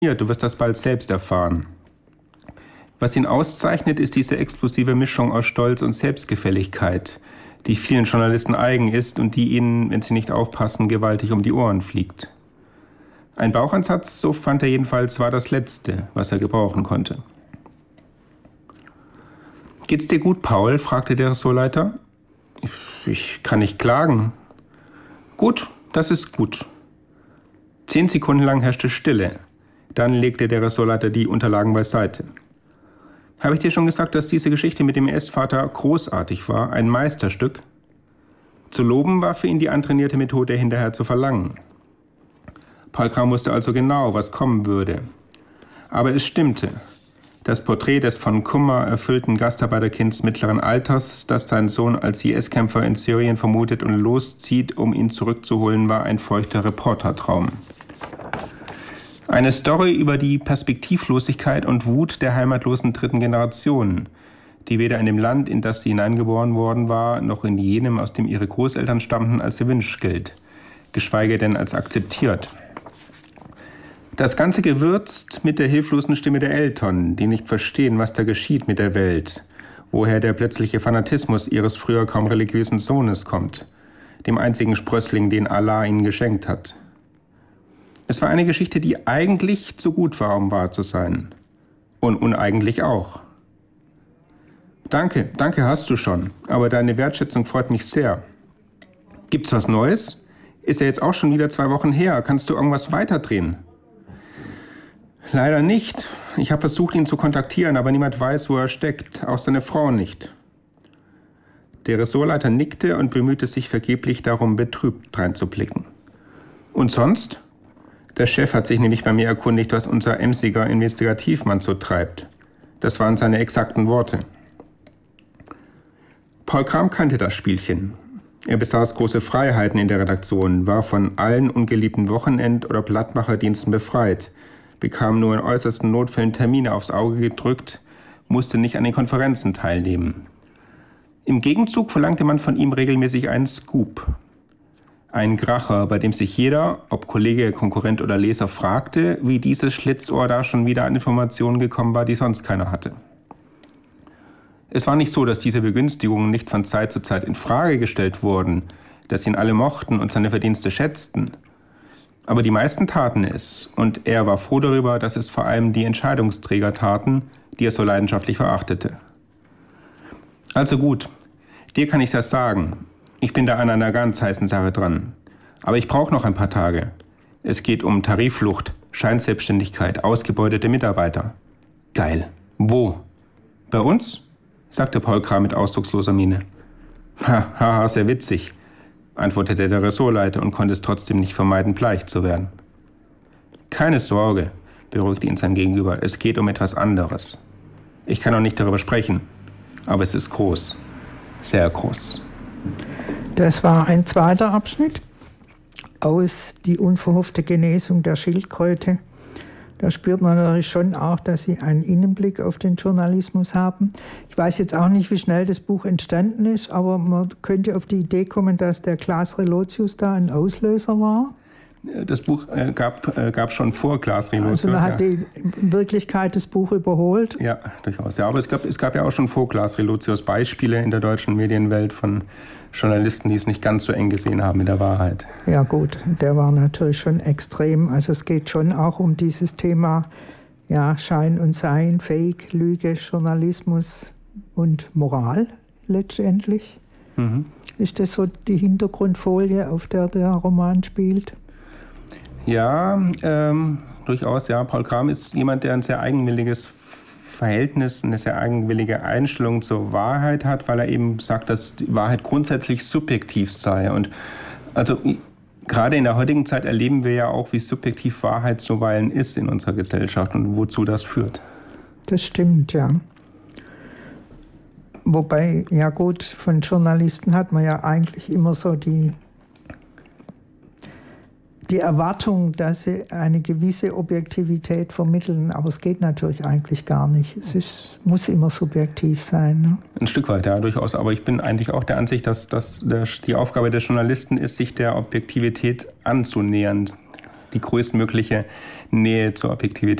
Ja, du wirst das bald selbst erfahren. Was ihn auszeichnet, ist diese explosive Mischung aus Stolz und Selbstgefälligkeit, die vielen Journalisten eigen ist und die ihnen, wenn sie nicht aufpassen, gewaltig um die Ohren fliegt. Ein Bauchansatz, so fand er jedenfalls, war das Letzte, was er gebrauchen konnte. »Geht's dir gut, Paul?« fragte der Ressortleiter. »Ich kann nicht klagen.« »Gut, das ist gut.« 10 Sekunden lang herrschte Stille. Dann legte der Ressortleiter die Unterlagen beiseite. »Habe ich dir schon gesagt, dass diese Geschichte mit dem IS-Vater großartig war, ein Meisterstück?« Zu loben war für ihn die antrainierte Methode, hinterher zu verlangen. Paul Cram wusste also genau, was kommen würde. Aber es stimmte. Das Porträt des von Kummer erfüllten Gastarbeiterkinds mittleren Alters, das seinen Sohn als IS-Kämpfer in Syrien vermutet und loszieht, um ihn zurückzuholen, war ein feuchter Reportertraum. Eine Story über die Perspektivlosigkeit und Wut der heimatlosen dritten Generation, die weder in dem Land, in das sie hineingeboren worden war, noch in jenem, aus dem ihre Großeltern stammten, als erwünscht gilt, geschweige denn als akzeptiert. Das Ganze gewürzt mit der hilflosen Stimme der Eltern, die nicht verstehen, was da geschieht mit der Welt, woher der plötzliche Fanatismus ihres früher kaum religiösen Sohnes kommt, dem einzigen Sprössling, den Allah ihnen geschenkt hat. Es war eine Geschichte, die eigentlich zu gut war, um wahr zu sein. Und uneigentlich auch. Danke hast du schon, aber deine Wertschätzung freut mich sehr. Gibt's was Neues? Ist ja jetzt auch schon wieder 2 Wochen her. Kannst du irgendwas weiterdrehen? Leider nicht. Ich habe versucht, ihn zu kontaktieren, aber niemand weiß, wo er steckt, auch seine Frau nicht. Der Ressortleiter nickte und bemühte sich vergeblich darum, betrübt dreinzublicken. Und sonst? Der Chef hat sich nämlich bei mir erkundigt, was unser emsiger Investigativmann so treibt. Das waren seine exakten Worte. Paul Cram kannte das Spielchen. Er besaß große Freiheiten in der Redaktion, war von allen ungeliebten Wochenend- oder Blattmacherdiensten befreit, bekam nur in äußersten Notfällen Termine aufs Auge gedrückt, musste nicht an den Konferenzen teilnehmen. Im Gegenzug verlangte man von ihm regelmäßig einen Scoop. Ein Kracher, bei dem sich jeder, ob Kollege, Konkurrent oder Leser, fragte, wie dieses Schlitzohr da schon wieder an Informationen gekommen war, die sonst keiner hatte. Es war nicht so, dass diese Begünstigungen nicht von Zeit zu Zeit in Frage gestellt wurden, dass ihn alle mochten und seine Verdienste schätzten. Aber die meisten taten es, und er war froh darüber, dass es vor allem die Entscheidungsträger taten, die er so leidenschaftlich verachtete. Also gut, dir kann ich's ja sagen. Ich bin da an einer ganz heißen Sache dran. Aber ich brauche noch ein paar Tage. Es geht um Tarifflucht, Scheinselbstständigkeit, ausgebeutete Mitarbeiter. Geil. Wo? Bei uns? Sagte Paul Cram mit ausdrucksloser Miene. Haha, sehr witzig, antwortete der Ressortleiter und konnte es trotzdem nicht vermeiden, bleich zu werden. Keine Sorge, beruhigte ihn sein Gegenüber, es geht um etwas anderes. Ich kann noch nicht darüber sprechen, aber es ist groß, sehr groß. Das war ein zweiter Abschnitt aus Die unverhoffte Genesung der Schildkröte. Da spürt man natürlich schon auch, dass Sie einen Innenblick auf den Journalismus haben. Ich weiß jetzt auch nicht, wie schnell das Buch entstanden ist, aber man könnte auf die Idee kommen, dass der Klaas Relotius da ein Auslöser war. Das Buch gab schon vor Klaas Relotius. Also man hat die Wirklichkeit das Buch überholt. Ja, durchaus. Ja, aber es gab ja auch schon vor Klaas Relotius Beispiele in der deutschen Medienwelt von Journalisten, die es nicht ganz so eng gesehen haben mit der Wahrheit. Ja gut, der war natürlich schon extrem. Also es geht schon auch um dieses Thema Schein und Sein, Fake, Lüge, Journalismus und Moral letztendlich. Mhm. Ist das so die Hintergrundfolie, auf der der Roman spielt? Ja, durchaus. Ja, Paul Cram ist jemand, der ein sehr eigenwilliges Verhältnis, eine sehr eigenwillige Einstellung zur Wahrheit hat, weil er eben sagt, dass die Wahrheit grundsätzlich subjektiv sei. Und also gerade in der heutigen Zeit erleben wir ja auch, wie subjektiv Wahrheit zuweilen ist in unserer Gesellschaft und wozu das führt. Das stimmt, ja. Wobei, ja gut, von Journalisten hat man ja eigentlich immer so die Erwartung, dass sie eine gewisse Objektivität vermitteln, aber es geht natürlich eigentlich gar nicht. Muss immer subjektiv sein. Ne? Ein Stück weit, ja, durchaus. Aber ich bin eigentlich auch der Ansicht, dass die Aufgabe der Journalisten ist, sich der Objektivität anzunähern, die größtmögliche Nähe zur Objektivität.